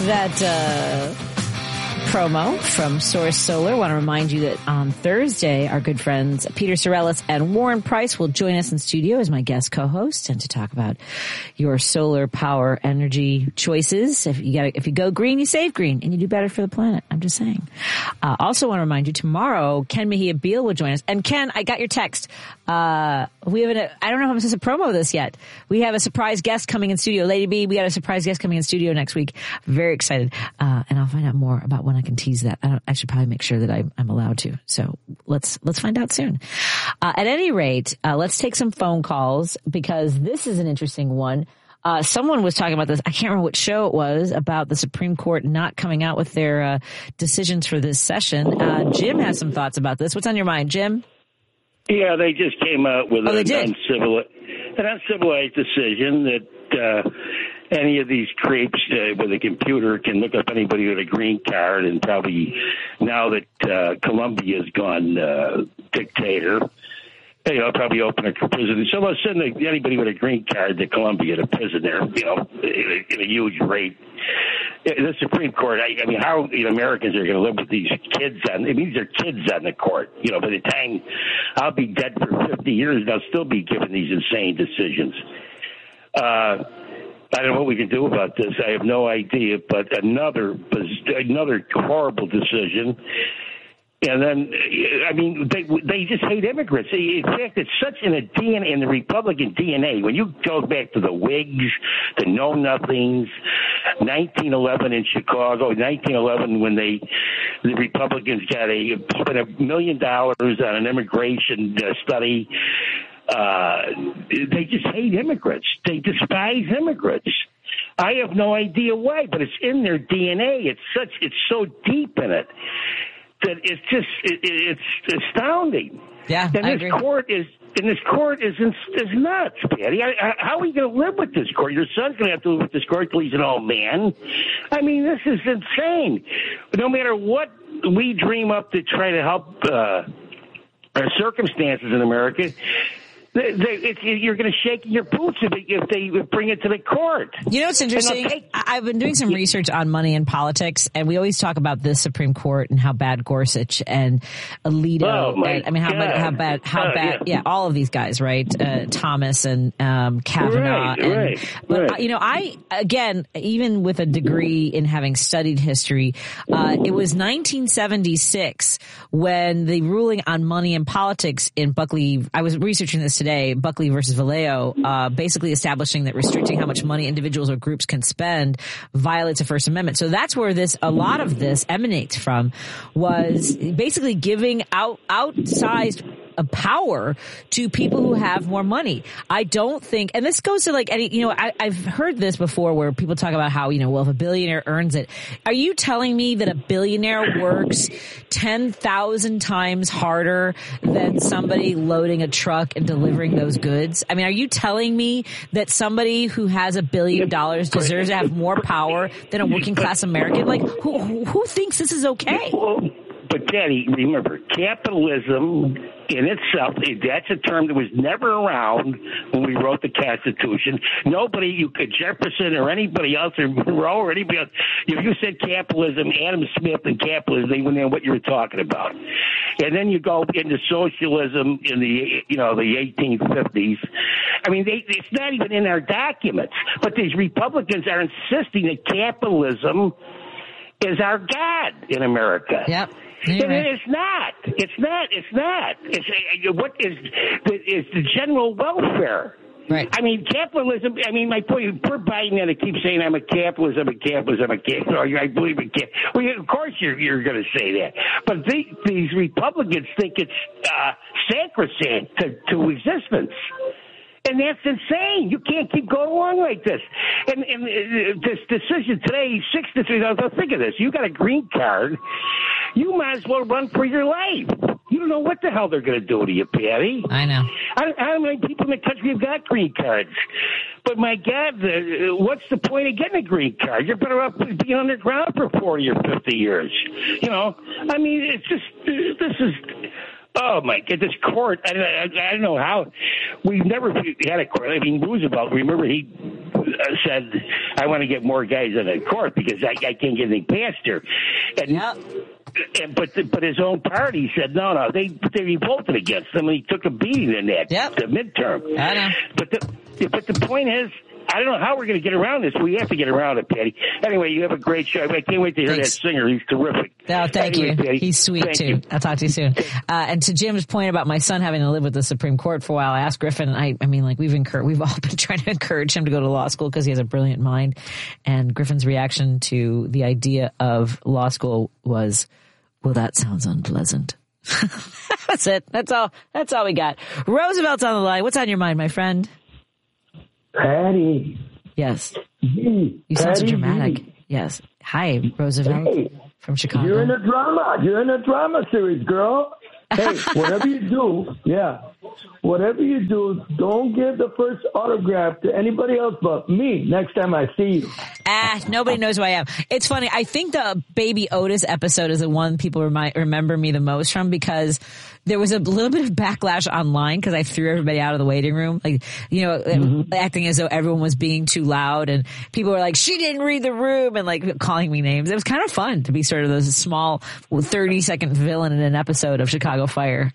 that promo from Source Solar. I want to remind you that on Thursday, our good friends Peter Sorellis and Warren Price will join us in studio as my guest co-host and to talk about your solar power energy choices. If you go green, you save green and you do better for the planet. I'm just saying. Also want to remind you tomorrow, Ken Mejia Beal will join us. And Ken, I got your text. We have I don't know if I'm supposed to promo this yet. We have a surprise guest coming in studio. Lady B, we got a surprise guest coming in studio next week. Very excited. And I'll find out more about when I can tease that. I should probably make sure that I'm allowed to. So let's find out soon. At any rate, let's take some phone calls because this is an interesting one. Someone was talking about this. I can't remember what show it was about the Supreme Court not coming out with their decisions for this session. Jim has some thoughts about this. What's on your mind, Jim? Yeah, they just came out with an uncivilized decision that any of these creeps with a computer can look up anybody with a green card, and probably now that Colombia's gone dictator, probably open a prison. So let's send anybody with a green card to Colombia to prison there, in a huge rate. The Supreme Court, I mean, how Americans are going to live with these kids these are kids on the court. By the time I'll be dead for 50 years, they'll still be given these insane decisions. I don't know what we can do about this. I have no idea, but another horrible decision. And then, I mean, they just hate immigrants. In fact, it's such in the Republican DNA. When you go back to the Whigs, the Know Nothings, 1911 in Chicago, 1911 when the Republicans spent $1 million on an immigration study. They just hate immigrants. They despise immigrants. I have no idea why, but it's in their DNA. It's so deep in it that it's astounding. Yeah, and I agree. This court is nuts, Patty. How are you going to live with this court? Your son's going to have to live with this court till he's an old man. I mean, this is insane. But no matter what we dream up to try to help our circumstances in America, you're going to shake your boots if they bring it to the court. You know what's interesting? I've been doing some research on money and politics, and we always talk about this Supreme Court and how bad Gorsuch and Alito, how bad, yeah, all of these guys, right? Thomas and Kavanaugh. But I again, even with a degree in having studied history, it was 1976 when the ruling on money and politics in Buckley. I was researching this today, Buckley versus Vallejo, basically establishing that restricting how much money individuals or groups can spend violates the First Amendment. So that's where a lot of this emanates from, was basically giving outsized power to people who have more money. I don't think, and this goes to I've heard this before where people talk about how, if a billionaire earns it. Are you telling me that a billionaire works 10,000 times harder than somebody loading a truck and delivering those goods? I mean, are you telling me that somebody who has $1 billion deserves to have more power than a working class American? Like, who thinks this is okay? But, Daddy, remember, capitalism in itself, that's a term that was never around when we wrote the Constitution. Nobody, Jefferson or anybody else, or Monroe or anybody else, if you said capitalism, Adam Smith and capitalism, they wouldn't know what you were talking about. And then you go into socialism in the 1850s. I mean, it's not even in our documents. But these Republicans are insisting that capitalism is our God in America. Yep. And it's not. What is the general welfare? Right. I mean, capitalism. I mean, my point. Poor Biden and I keep saying I'm a capitalist. I believe in cap. Well, of course you're going to say that. But these Republicans think it's sacrosanct to existence. And that's insane. You can't keep going along like this. And this decision today, 6-3. Now, think of this. You got a green card. You might as well run for your life. You don't know what the hell they're going to do to you, Patty. I know. How many people in the country have got green cards? But my God, what's the point of getting a green card? You're better off being underground for 40 or 50 years. I mean, it's just, this is Oh, my God, this court, I don't know how. We've never had a court. I mean, Roosevelt, remember, he said, I want to get more guys in the court because I can't get anything past here. But his own party said, no, they revolted against him, and he took a beating in that, the midterm. I know. But the point is, I don't know how we're going to get around this. We have to get around it, Patty. Anyway, you have a great show. I can't wait to hear that singer. He's terrific. Oh, thank you. Patty. He's sweet, too. I'll talk to you soon. And to Jim's point about my son having to live with the Supreme Court for a while, I asked Griffin, I mean, like, we've all been trying to encourage him to go to law school because he has a brilliant mind. And Griffin's reaction to the idea of law school was, well, that sounds unpleasant. That's it. That's all we got. Roosevelt's on the line. What's on your mind, my friend? Patty. Yes. You sound so dramatic. Yes. Hi, Roosevelt from Chicago. You're in a drama series, girl. Hey, whatever you do, don't give the first autograph to anybody else but me next time I see you. Nobody knows who I am. It's funny. I think the Baby Otis episode is the one people remember me the most from because there was a little bit of backlash online because I threw everybody out of the waiting room, like, acting as though everyone was being too loud, and people were like, she didn't read the room, and like calling me names. It was kind of fun to be sort of those small 30-second villain in an episode of Chicago Fire.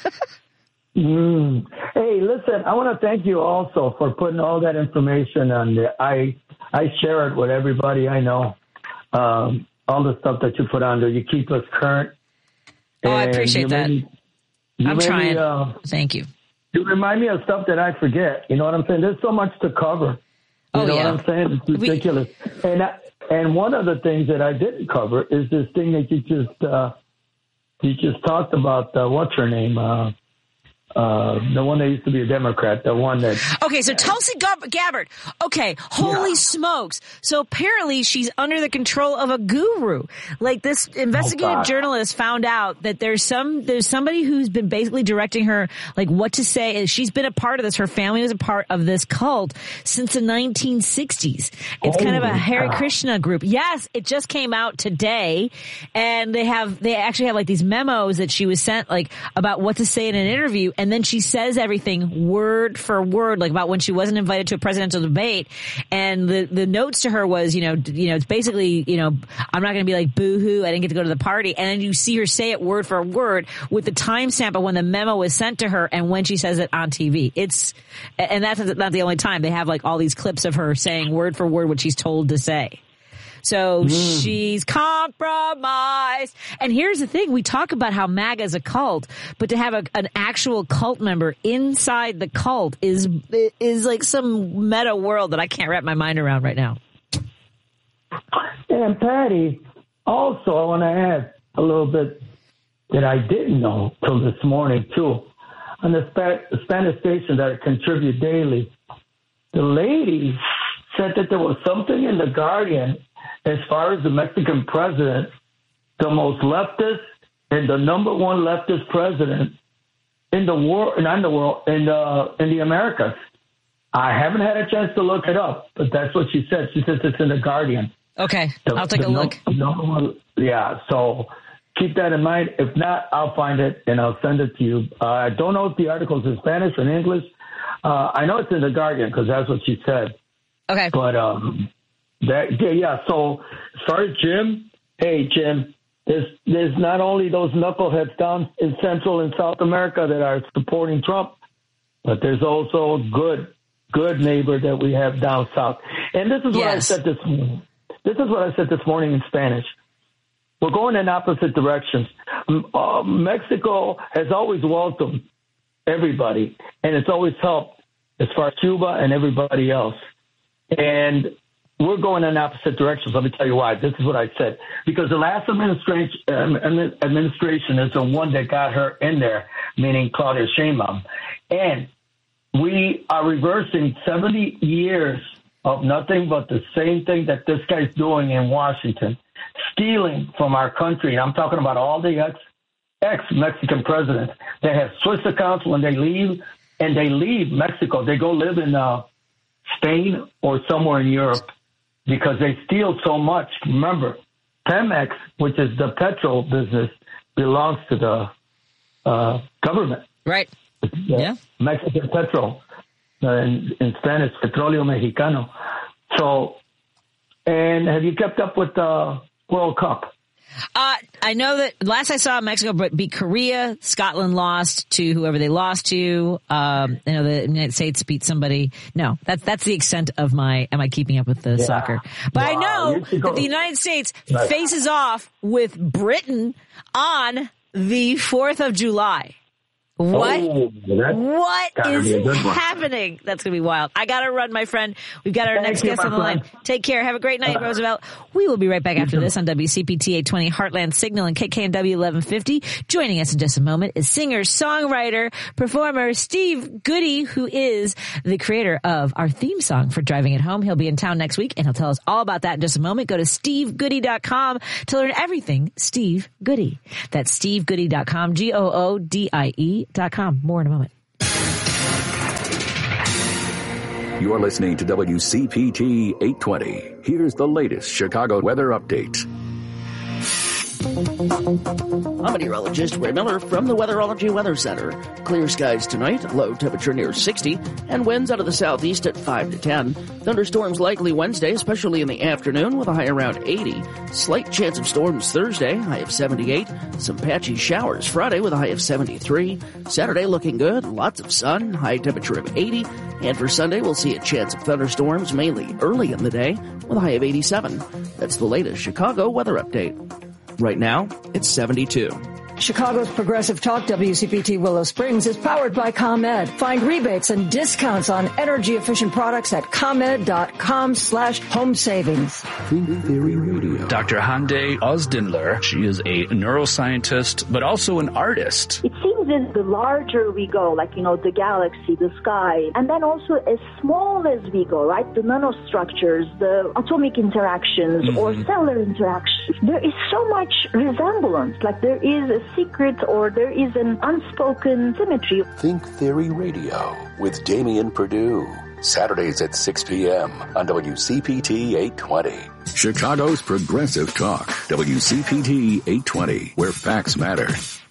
Hey, listen, I want to thank you also for putting all that information on there. I share it with everybody I know. All the stuff that you put on there, you keep us current. Oh, I appreciate that. I'm trying. Thank you. You remind me of stuff that I forget. You know what I'm saying? There's so much to cover. You know what I'm saying? It's ridiculous. And one of the things that I didn't cover is this thing that you just talked about. What's her name? The one that used to be a Democrat, the one that... Okay, so Tulsi Gabbard. Okay, holy smokes. So apparently she's under the control of a guru. Like, this investigative journalist found out that there's somebody who's been basically directing her, like, what to say. She's been a part of this. Her family was a part of this cult since the 1960s. It's kind of a Hare Krishna group. Yes, it just came out today, and they actually have, like, these memos that she was sent, like, about what to say in an interview. And then she says everything word for word, like about when she wasn't invited to a presidential debate. And the notes to her was, it's basically, I'm not going to be like, boo-hoo, I didn't get to go to the party. And then you see her say it word for word with the timestamp of when the memo was sent to her and when she says it on TV. And that's not the only time. They have like all these clips of her saying word for word what she's told to say. So she's compromised. And here's the thing. We talk about how MAGA is a cult, but to have an actual cult member inside the cult is like some meta world that I can't wrap my mind around right now. And Patty, also I want to add a little bit that I didn't know till this morning too. On the Spanish station that I contribute daily, the lady said that there was something in The Guardian as far as the Mexican president, the most leftist and the number one leftist president in the world, not in the world, in the Americas. I haven't had a chance to look it up, but that's what she said. She says it's in The Guardian. Okay, I'll take a look. Yeah, so keep that in mind. If not, I'll find it and I'll send it to you. I don't know if the article's in Spanish or in English. I know it's in The Guardian because that's what she said. Okay. But, so as far as Jim, hey, Jim, there's not only those knuckleheads down in Central and South America that are supporting Trump, but there's also good neighbor that we have down south. And this is what I said this morning. This is what I said this morning in Spanish. We're going in opposite directions. Mexico has always welcomed everybody, and it's always helped as far as Cuba and everybody else. And we're going in opposite directions. Let me tell you why. This is what I said. Because the last administration is the one that got her in there, meaning Claudia Sheinbaum. And we are reversing 70 years of nothing but the same thing that this guy's doing in Washington, stealing from our country. And I'm talking about all the ex-Mexican presidents. They have Swiss accounts when they leave, and they leave Mexico. They go live in Spain or somewhere in Europe because they steal so much. Remember, Pemex, which is the petrol business, belongs to government. Right. Yeah. Mexican petrol. In Spanish, Petróleo Mexicano. So, and have you kept up with the World Cup? I know that last I saw Mexico beat Korea. Scotland lost to whoever they lost to. I know the United States beat somebody. No, that's the extent of am I keeping up with the soccer? But I know that the United States faces off with Britain on the 4th of July. What is happening? That's going to be wild. I got to run, my friend. We've got our next guest on the line. Take care. Have a great night, Roosevelt. We will be right back after this on WCPT 820 Heartland Signal and KKNW 1150. Joining us in just a moment is singer, songwriter, performer Steve Goody, who is the creator of our theme song for Driving It Home. He'll be in town next week, and he'll tell us all about that in just a moment. Go to stevegoody.com to learn everything Steve Goody. That's stevegoody.com, GOODIE.com. More in a moment. You're listening to WCPT 820. Here's the latest Chicago weather update. I'm meteorologist Ray Miller from the Weatherology Weather Center. Clear skies tonight, low temperature near 60, and winds out of the southeast at 5 to 10. Thunderstorms likely Wednesday, especially in the afternoon, with a high around 80. Slight chance of storms Thursday, high of 78. Some patchy showers Friday with a high of 73. Saturday looking good, lots of sun, high temperature of 80. And for Sunday, we'll see a chance of thunderstorms mainly early in the day with a high of 87. That's the latest Chicago weather update. Right now, it's 72. Chicago's Progressive Talk WCPT Willow Springs is powered by ComEd. Find rebates and discounts on energy-efficient products at ComEd.com/home savings. Think Theory Radio. Dr. Hande Ozdinler, she is a neuroscientist, but also an artist. It seems that the larger we go, like, the galaxy, the sky, and then also as small as we go, right? The nanostructures, the atomic interactions or cellular interactions, there is so much resemblance. Like there is a secret or there is an unspoken symmetry. Think Theory Radio with Damian Perdue. Saturdays at 6 p.m. on WCPT 820. Chicago's Progressive Talk. WCPT 820, where facts matter.